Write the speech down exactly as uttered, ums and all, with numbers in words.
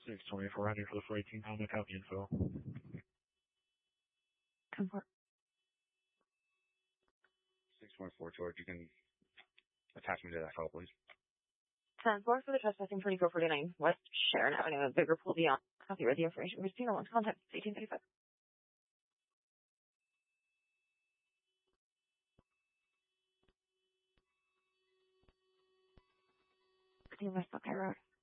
six twenty-four hundred for the four eighteen Honda, copy info. Confirm. six twenty-four George, you can attach me to that call, please. ten four for the trespassing twenty-four forty-nine West Sharon Avenue, Bigger Pool Beyond. Copy with the information. Receiving on contact eighteen thirty-five. West Buckeye Road.